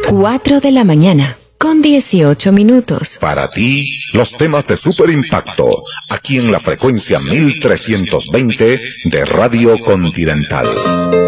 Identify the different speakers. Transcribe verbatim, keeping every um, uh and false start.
Speaker 1: cuatro de la mañana, con dieciocho minutos.
Speaker 2: Para ti, los temas de super impacto, aquí en la frecuencia mil trescientos veinte de Radio Continental.